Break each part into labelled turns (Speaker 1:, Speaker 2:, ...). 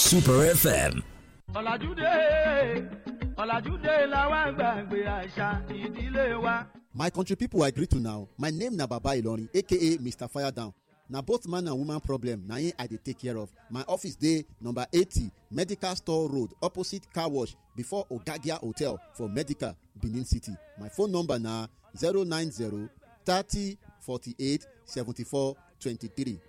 Speaker 1: Super FM.
Speaker 2: My country people, I greet you now. My name na Baba Ilorin, aka Mr. Fire Down. Na both man and woman problem na I dey take care of. My office dey number 80 Medical Store Road, opposite car wash, before Ogagia Hotel for Medical, Benin City. My phone number na 090 30 48 74 23.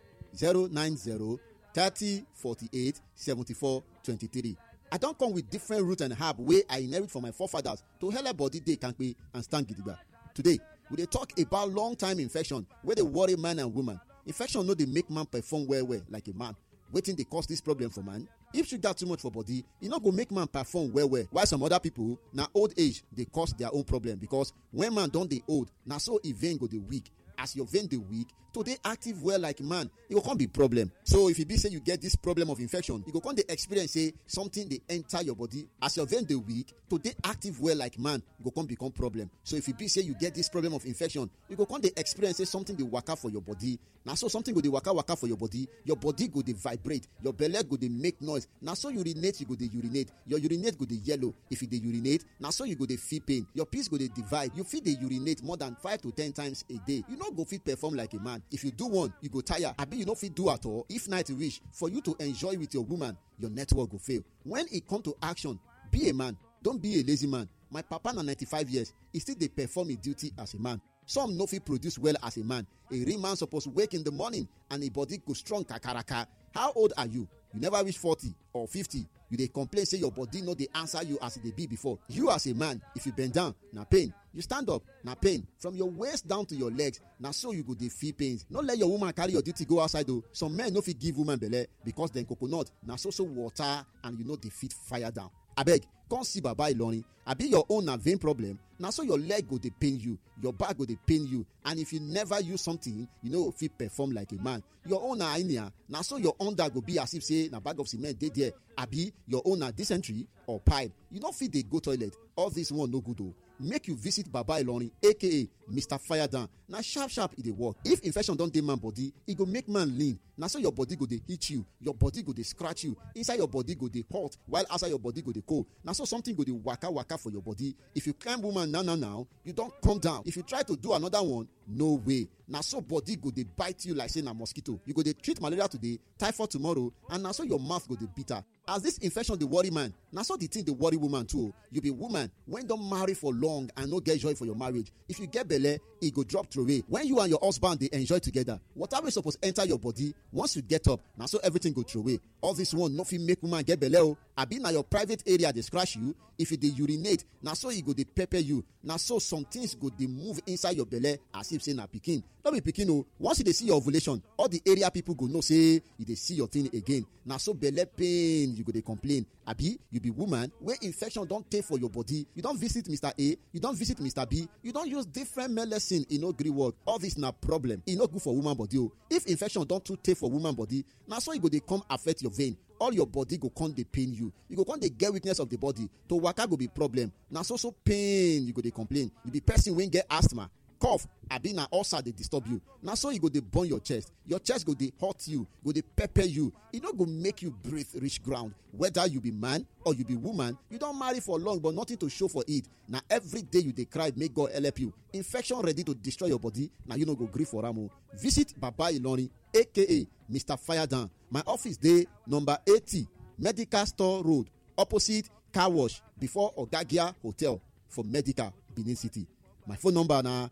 Speaker 2: 090 30 48 74 23. I don come with different root and herb wey I inherit from my forefathers to help body dey kampe and stand gidigba. Today, we dey talk about long time infection wey dey worry man and woman. Infection no dey make man perform well like a man. Wetin dey cause this problem for man? If sugar too much for body, e no go make man perform well while some other people na old age dey cause their own problem, because when man don dey old, na so e vein go dey weak. As your vein dey weak, to dey active well like man, e go come be problem. So if e be say you get this problem of infection, you go come dey experience say something dey enter your body. As your vein dey weak, to dey active well like man go come become problem. So if e be say you get this problem of infection, you go come dey experience say something dey waka for your body. Na so something go dey waka for your body go dey vibrate, your belle go dey make noise. Na so urinate, you go dey urinate, your urinate go dey yellow. If you dey urinate, na so you go dey feel pain, your piss go dey divide. You fit dey urinate more than 5 to 10 times a day. You no go fit perform like a man. If you do one, you go tire. Abi you no fit do at all. If night reach for you to enjoy with your woman, your network go fail. When e come to action, be a man. Don't be a lazy man. My papa na 95 years, he still dey perform his duty as a man. Some no fit produce well as a man. A real man suppose wake in the morning and his body go strong kakaraka. How old are you? You never reach 40 or 50. You dey complain say your body no dey answer you as e dey be before. You as a man, if you bend down, na pain. You stand up, na pain. From your waist down to your legs, na so you go dey feel pains. No let your woman carry your duty go outside o. Some men no fit give woman belle because dem coconut na so water and you no dey fit fire down. Abeg, come see Baba Ilorin. Abi your own na vein problem, na so your leg go dey pain you, your back go dey pain you, and if you never use something, you no fit perform like a man. Your own na hernia, na so your under go be as if say na bag of cement dey there. Abi your own na dysentery or pipe, you no fit dey go toilet. All this one no good o. Make you visit Baba Ilorin, aka Mr. Fire Down. Na sharp e dey work. If infection don dey man body, e go make man lean. Na so your body go dey hit you, your body go dey scratch you, inside your body go dey hot, while outside your body go dey cold. Na so something go dey waka for your body. If you climb woman now, you don come down. If you try to do another one, no way. Na so body go dey bite you like say na mosquito. You go dey treat malaria today, typhoid tomorrow, and na so your mouth go dey bitter. As this infection dey worry man, na so the thing dey worry woman too. You be woman when don marry for long and no get joy for your marriage. If you get belle, e go drop throway. When you and your husband dey enjoy together, water wey suppose enter your body, once you get up, na so everything go throway. All this one no fit make woman get belle o. Abi na your private area dey scratch you. If you dey urinate, na so e go dey pepper you. Na so some things go dey move inside your belle as if say na pikin. No be pikin o. Once you dey see your ovulation, all the area people go know say you dey see your thing again. Na so belle pain you go dey complain. Abi you be woman wey infection don tey for your body. You don visit Mr. A, you don visit Mr. B, you don use different medicine, e no gree work. All this na problem. E no good for woman body o. If infection don too tey for woman body, na so e go dey come affect your vein. All your body go come dey pain you. You go come dey get weakness of the body. To waka go be problem. Na so pain you go dey complain. You be person wey get asthma, cough, abi na ulcer dey disturb you. Na so you go dey burn your chest go dey hurt you, go dey pepper you. E no go make you breathe reach ground. Whether you be man or you be woman, you don marry for long but nothing to show for it. Na every day you dey cry make God help you. Infection ready to destroy your body, na you no go gree for am o. Visit Baba Ilorin, aka Mr. Fire Down. My office dey number 80 Medical Store Road, opposite car wash, before Ogagia Hotel for Medical, Benin City. My phone number na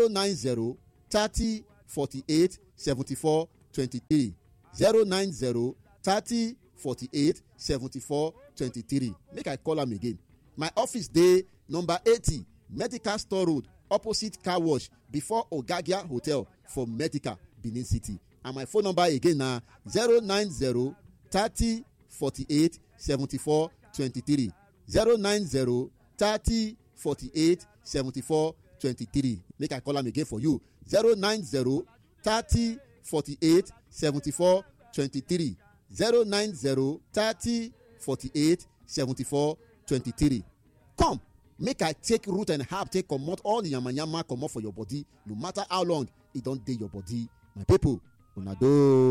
Speaker 2: 090 30 48 74 23. 090 30 48 74 23. Make I call am again. My office dey number 80 Medical Store Road, opposite car wash, before Ogagia Hotel for Medical, Benin City. And my phone number again na 090 30 48 74 23. 090 30 48 74 23. Make I call am again for you. 090 30 48 74 23. 090 30 48 74 23. Come, make I take root and herb, take comot all the yamayama comot for your body, no matter how long it don dey your body. My people, una do.